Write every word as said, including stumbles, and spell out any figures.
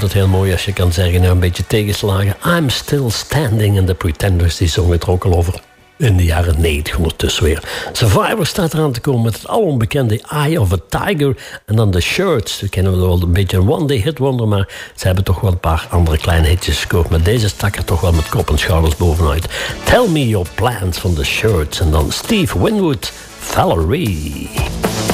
altijd heel mooi als je kan zeggen, nou, een beetje tegenslagen. I'm Still Standing in the Pretenders, die zongen het er ook al over. In de jaren negentig ondertussen weer. Survivor staat eraan te komen met het alombekende Eye of a Tiger. En dan The Shirts. We kennen wel een beetje een one-day hit wonder, maar ze hebben toch wel een paar andere kleine hitjes gescoord. Maar deze stak er toch wel met kop en schouders bovenuit. Tell Me Your Plans van The Shirts. En dan Steve Winwood, Valerie.